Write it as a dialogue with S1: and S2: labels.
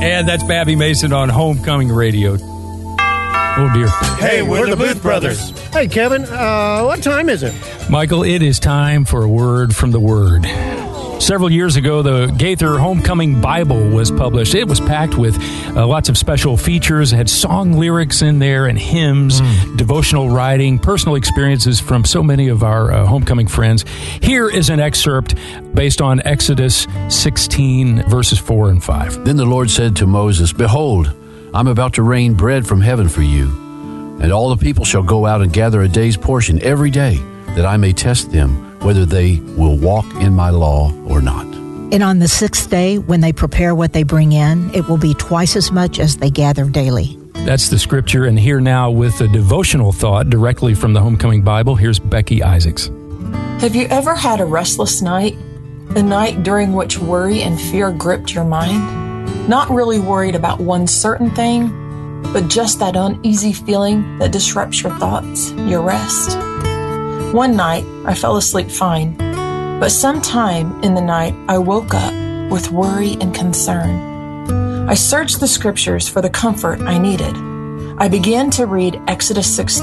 S1: And that's Babby Mason on Homecoming Radio. Oh, dear.
S2: Hey, we're the Booth Brothers.
S3: Hey, Kevin, what time is it?
S1: Michael, it is time for a word from the Word. Several years ago, the Gaither Homecoming Bible was published. It was packed with lots of special features. It had song lyrics in there and hymns, devotional writing, personal experiences from so many of our homecoming friends. Here is an excerpt based on Exodus 16, verses 4 and 5.
S4: Then the Lord said to Moses, Behold, I'm about to rain bread from heaven for you, and all the people shall go out and gather a day's portion every day, that I may test them whether they will walk in my law or not.
S5: And on the sixth day, when they prepare what they bring in, it will be twice as much as they gather daily.
S1: That's the scripture, and here now with a devotional thought directly from the Homecoming Bible, here's Becky Isaacs.
S6: Have you ever had a restless night? A night during which worry and fear gripped your mind? Not really worried about one certain thing, but just that uneasy feeling that disrupts your thoughts, your rest. One night, I fell asleep fine, but sometime in the night, I woke up with worry and concern. I searched the scriptures for the comfort I needed. I began to read Exodus 16.